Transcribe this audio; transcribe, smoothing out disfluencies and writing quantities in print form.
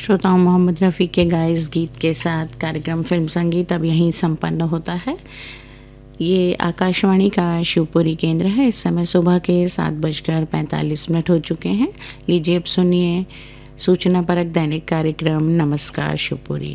श्रोताओं, मोहम्मद रफ़ी के गाए इस गीत के साथ कार्यक्रम फिल्म संगीत अब यहीं संपन्न होता है। ये आकाशवाणी का शिवपुरी केंद्र है। इस समय सुबह के 7:45 हो चुके हैं। लीजिए अब सुनिए सूचना परक दैनिक कार्यक्रम नमस्कार शिवपुरी।